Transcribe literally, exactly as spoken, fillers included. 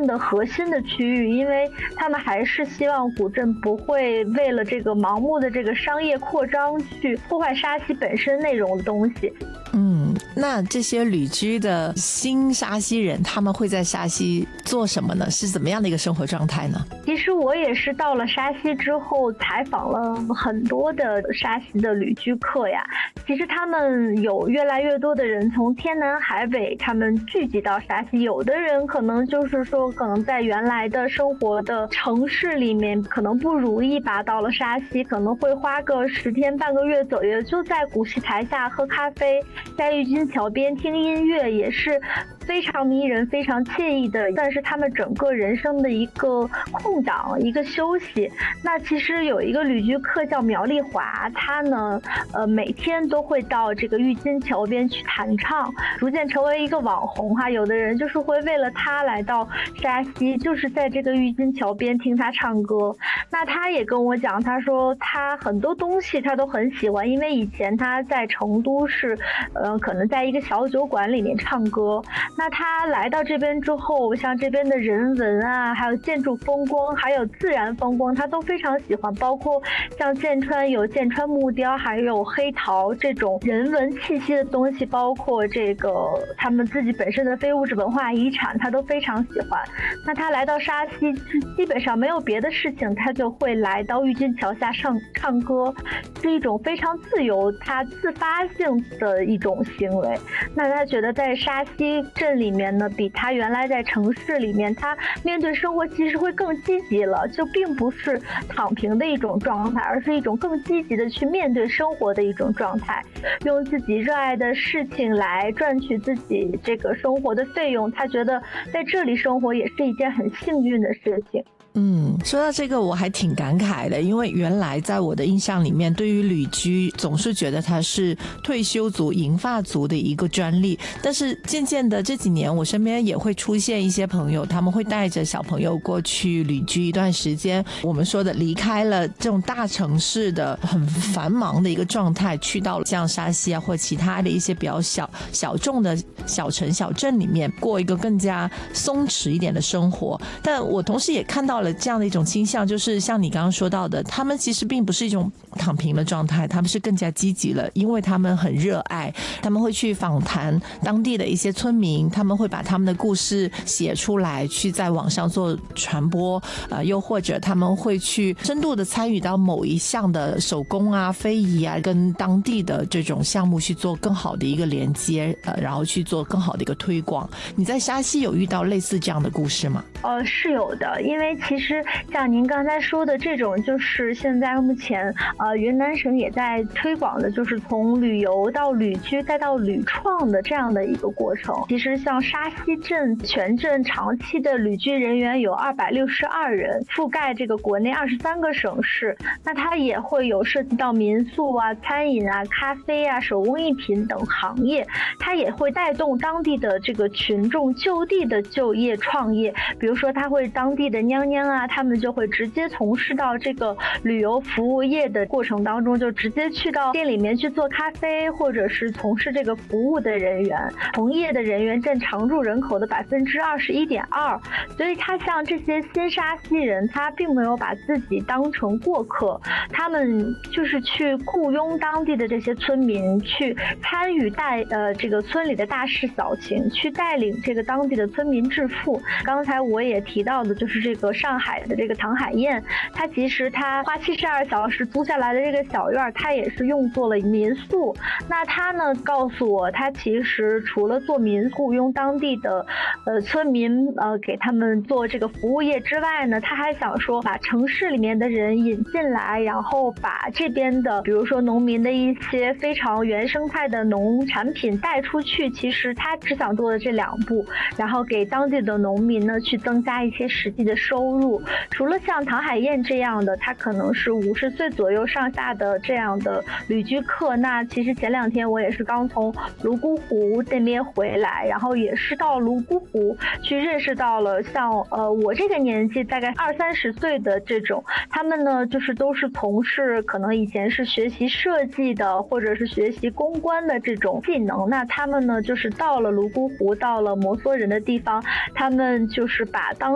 的核心的区域，因为他们还是希望古镇不会为了这个盲目的这个商业扩张去破坏沙溪本身内容的东西。 嗯，那这些旅居的新沙溪人他们会在沙溪做什么呢？是怎么样的一个生活状态呢？ 其实我也是到了沙溪之后采访了很多的沙溪的旅居客呀，其实他们有越来越多的人从天南海北他们聚集到沙溪，有的人可能就是说可能在原来的生活的城市里面可能不如意吧，到了沙溪可能会花个十天半个月左右，就在古戏台下喝咖啡，在玉金桥边听音乐，也是非常迷人非常惬意的，但是他们整个人生的一个空档一个休息。那其实有一个旅居客叫苗丽华，他呢呃每天都会到这个玉金桥边去弹唱，逐渐成为一个网红哈。有的人就是会为了他来到沙溪，就是在这个玉金桥边听他唱歌。那他也跟我讲，他说他很多东西他都很喜欢，因为以前他在成都是呃可能在一个小酒馆里面唱歌，那他来到这边之后，像这边的人文啊，还有建筑风光，还有自然风光，他都非常喜欢，包括像剑川有剑川木雕，还有黑陶这种人文气息的东西，包括这个他们自己本身的非物质文化遗产，他都非常喜欢。那他来到沙溪基本上没有别的事情，他就会来到玉金桥下唱唱歌，是一种非常自由他自发性的一种行为。那他觉得在沙溪镇里面呢，比他原来在城市里面，他面对生活其实会更积极了，就并不是躺平的一种状态，而是一种更积极的去面对生活的一种状态，用自己热爱的事情来赚取自己这个生活的费用。他觉得在这里生活也是一件很幸运的事情。 嗯，说到这个我还挺感慨的，因为原来在我的印象里面，对于旅居总是觉得它是退休族银发族的一个专利，但是渐渐的这几年我身边也会出现一些朋友，他们会带着小朋友过去旅居一段时间，我们说的离开了这种大城市的很繁忙的一个状态，去到了像沙溪啊或其他的一些比较小小众的小城小镇里面，过一个更加松弛一点的生活。但我同时也看到了这样的一种倾向，就是像你刚刚说到的，他们其实并不是一种躺平的状态，他们是更加积极了，因为他们很热爱，他们会去访谈当地的一些村民，他们会把他们的故事写出来，去在网上做传播，呃，又或者他们会去深度的参与到某一项的手工啊、非遗啊，跟当地的这种项目去做更好的一个连接，呃，然后去做更好的一个推广。你在沙溪有遇到类似这样的故事吗？ 呃，是有的，因为其实像您刚才说的这种，就是现在目前呃云南省也在推广的，就是从旅游到旅居再到旅创的这样的一个过程。其实像沙溪镇全镇长期的旅居人员有二百六十二人，覆盖这个国内二十三个省市。那它也会有涉及到民宿啊、餐饮啊、咖啡啊、手工艺品等行业，它也会带动当地的这个群众就地的就业创业。比如说他会当地的娘娘啊，他们就会直接从事到这个旅游服务业的过程当中，就直接去到店里面去做咖啡，或者是从事这个服务的人员，从业的人员占常住人口的百分之二十一点二。所以他像这些新沙溪人，他并没有把自己当成过客，他们就是去雇佣当地的这些村民，去参与带呃这个村里的大事小情，去带领这个当地的村民致富。刚才我也提到的就是这个上海的这个唐海宴，它其实它花七十二小时租下来的这个小院，它也是用作了民宿。那他呢告诉我，他其实除了做民宿，用当地的呃村民呃给他们做这个服务业之外呢，他还想说把城市里面的人引进来，然后把这边的比如说农民的一些非常原生态的农产品带出去。其实他只想做的这两步，然后给当地的农民呢去增加一些实际的收入。除了像唐海燕这样的，他可能是五十岁左右上下的这样的旅居客，那其实前两天我也是刚从泸沽湖那边回来，然后也是到泸沽湖去认识到了像呃我这个年纪大概二三十岁的这种，他们呢就是都是从事可能以前是学习设计的，或者是学习公关的这种技能。那他们呢就是到了泸沽湖，到了摩梭人的地方，他们就是把当